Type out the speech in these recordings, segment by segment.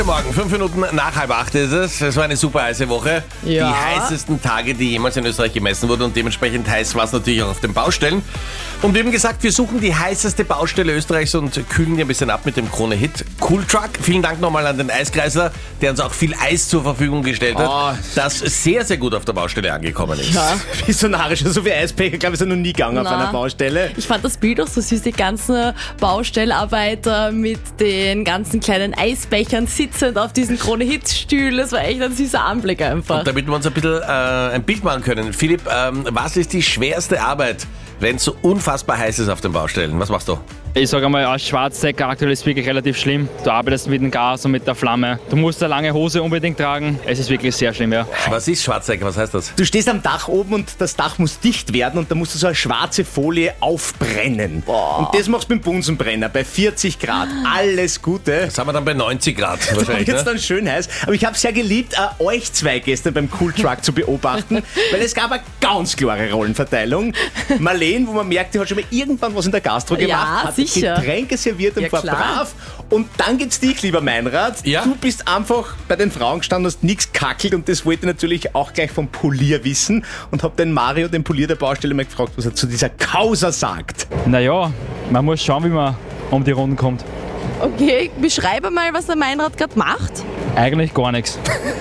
Morgen, 5 Minuten nach 7:30 ist es. Es war eine super heiße Woche. Ja. Die heißesten Tage, die jemals in Österreich gemessen wurden, und dementsprechend heiß war es natürlich auch auf den Baustellen. Und wir haben gesagt, wir suchen die heißeste Baustelle Österreichs und kühlen die ein bisschen ab mit dem Krone-Hit Cool Truck. Vielen Dank nochmal an den Eiskreißler, der uns auch viel Eis zur Verfügung gestellt hat, das sehr, sehr gut auf der Baustelle angekommen ist. Ja. Wie so narrisch, so wie Eisbecher, glaube ich, ist noch nie gegangen auf einer Baustelle. Ich fand das Bild auch so süß, die ganzen Baustellarbeiter mit den ganzen kleinen Eisbechern sitzend auf diesen Krone-Hit-Stühlen. Das war echt ein süßer Anblick einfach. Und damit wir uns ein bisschen ein Bild machen können. Philipp, was ist die schwerste Arbeit, wenn es so unfassbar heiß ist auf den Baustellen? Was machst du? Ich sage einmal, als Schwarzdecker aktuell ist es wirklich relativ schlimm. Du arbeitest mit dem Gas und mit der Flamme. Du musst eine lange Hose unbedingt tragen. Es ist wirklich sehr schlimm, ja. Was ist Schwarzdecker? Was heißt das? Du stehst am Dach oben und das Dach muss dicht werden und da musst du so eine schwarze Folie aufbrennen. Und das machst du mit dem Bunsenbrenner bei 40 Grad. Alles Gute. Das haben wir dann bei 90 Grad Da wahrscheinlich, wird's ne? dann schön heiß. Aber ich habe sehr geliebt, euch zwei gestern beim Cool Truck zu beobachten, weil es gab eine ganz klare Rollenverteilung. Marlene, wo man merkt, die hat schon mal irgendwann was in der Gastro gemacht, hat sicher. Getränke serviert und Ja, war klar. brav. Und dann gibt's dich, lieber Meinrad. Ja? Du bist einfach bei den Frauen gestanden, hast nichts kackelt und das wollte ich natürlich auch gleich vom Polier wissen und hab den Mario, den Polier der Baustelle, mal gefragt, was er zu dieser Causa sagt. Naja, man muss schauen, wie man um die Runden kommt. Okay, beschreibe mal, was der Meinrad gerade macht. Eigentlich gar nichts.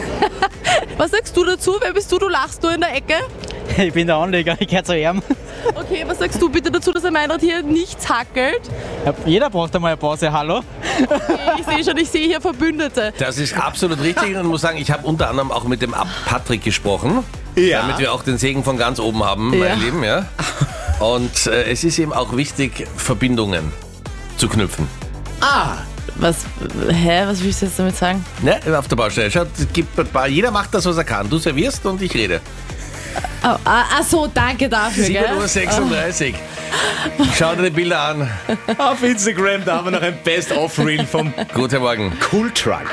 Was sagst du dazu? Wer bist du? Du lachst nur in der Ecke. Ich bin der Anleger, ich gehöre zu ihm. Okay, was sagst du bitte dazu, dass der Meinrad hier nichts hackelt? Jeder braucht einmal eine Pause, hallo? Ich sehe schon, ich sehe hier Verbündete. Das ist absolut richtig und muss sagen, ich habe unter anderem auch mit dem Abt Patrick gesprochen, damit wir auch den Segen von ganz oben haben, Ja. mein Lieben. Ja? Und es ist eben auch wichtig, Verbindungen zu knüpfen. Was willst du jetzt damit sagen? Ne? Auf der Baustelle. Schaut, es gibt ein paar, jeder macht das, was er kann. Du servierst und ich rede. Oh, ach so, danke dafür, 7:36 Uhr. Schau dir die Bilder an. Auf Instagram, da haben wir noch ein Best-of-Reel vom Guten Morgen. Cool Truck.